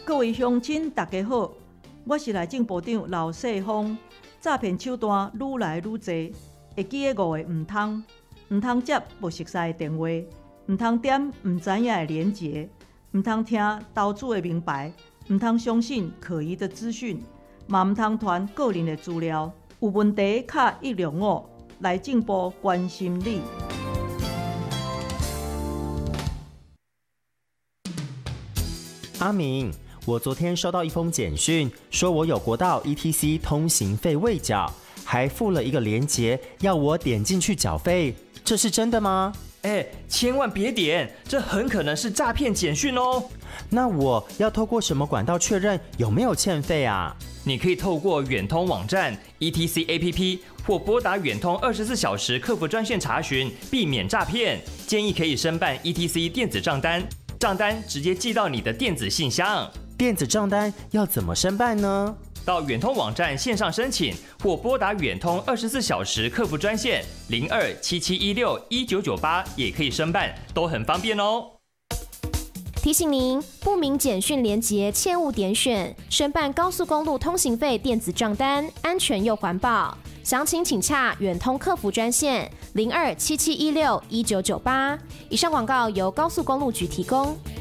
各位乡亲，大家好，我是内政部长刘世芳。诈骗手段愈来愈多，会记得5个唔通接不熟悉的电话，唔通点唔知影的连结，唔通听投资的名牌，唔通相信可疑的资讯，嘛唔通传个人的资料。有问题卡105，内政部关心你。 阿明，我昨天收到一封简讯，说我有国道 ETC 通行费未缴，还附了一个连结，要我点进去缴费，这是真的吗？ 千万别点，这很可能是诈骗简讯哦。 那我要透过什么管道确认有没有欠费啊？ 你可以透过远通网站、ETC APP 或拨打远通24小时客服专线查询，避免诈骗。建议可以申办 ETC 电子账单，账单直接寄到你的电子信箱。 电子账单要怎么申办呢？ 到远通网站线上申请，或拨打远通24小时客服专线0277161998也可以申办，都很方便哦。 提醒您，不明简讯连结切勿点选。申办高速公路通行费电子账单，安全又环保。详情请洽远通客服专线0277161998。以上广告由高速公路局提供。